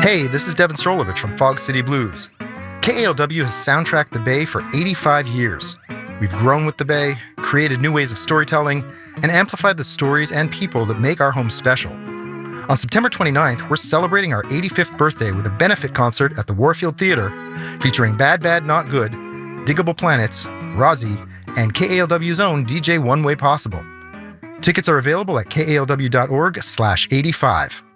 Hey, this is Devin Strolovich from Fog City Blues. KALW has soundtracked the Bay for 85 years. We've grown with the Bay, created new ways of storytelling, and amplified the stories and people that make our home special. On September 29th, we're celebrating our 85th birthday with a benefit concert at the Warfield Theater featuring Bad Bad Not Good, Diggable Planets, Rozzy, and KALW's own DJ One Way Possible. Tickets are available at kalw.org/85.